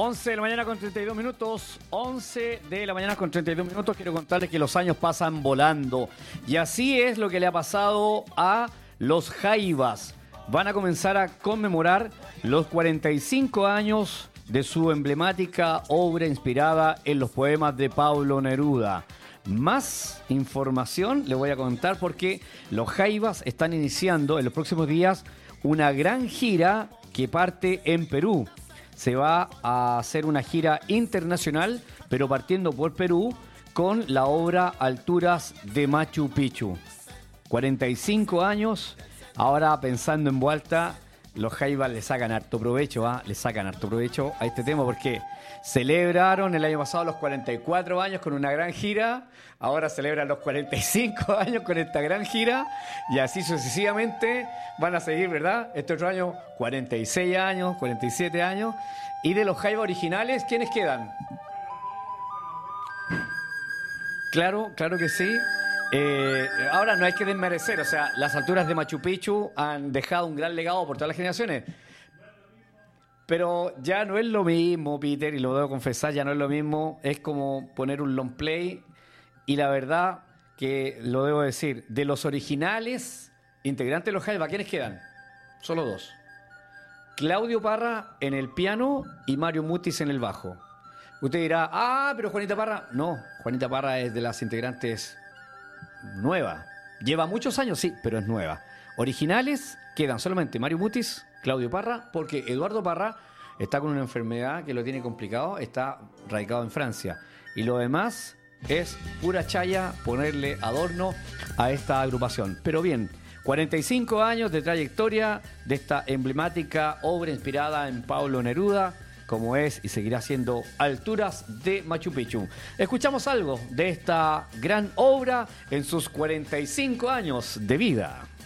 11 de la mañana con 32 minutos. 11 de la mañana con 32 minutos. Quiero contarles que los años pasan volando. Y así es lo que le ha pasado a los Jaivas. Van a comenzar a conmemorar los 45 años de su emblemática obra inspirada en los poemas de Pablo Neruda. Más información le voy a contar porque los Jaivas están iniciando en los próximos días una gran gira que parte en Perú. Se va a hacer una gira internacional, pero partiendo por Perú, con la obra Alturas de Machu Picchu. 45 años, ahora pensando en vuelta, los Jaivas le sacan harto provecho, le sacan harto provecho a este tema porque celebraron el año pasado los 44 años con una gran gira, ahora celebran los 45 años con esta gran gira y así sucesivamente van a seguir, ¿verdad? Este otro año 46 años, 47 años. Y de los Jaivas originales, ¿quiénes quedan? Claro que sí. Ahora no hay que desmerecer, o sea, las alturas de Machu Picchu han dejado un gran legado por todas las generaciones. Pero ya no es lo mismo, Peter, y lo debo confesar, ya no es lo mismo. Es como poner un long play. Y la verdad que lo debo decir, de los originales integrantes de los Jaivas, ¿quiénes quedan? Solo dos. Claudio Parra en el piano y Mario Mutis en el bajo. Usted dirá, pero Juanita Parra. No, Juanita Parra es de las integrantes nueva. Lleva muchos años, sí, pero es nueva. Originales quedan solamente Mario Mutis, Claudio Parra, porque Eduardo Parra está con una enfermedad que lo tiene complicado, está radicado en Francia. Y lo demás es pura chaya, ponerle adorno a esta agrupación. Pero bien, 45 años de trayectoria de esta emblemática obra inspirada en Pablo Neruda, como es y seguirá siendo Alturas de Machu Picchu. Escuchamos algo de esta gran obra en sus 45 años de vida.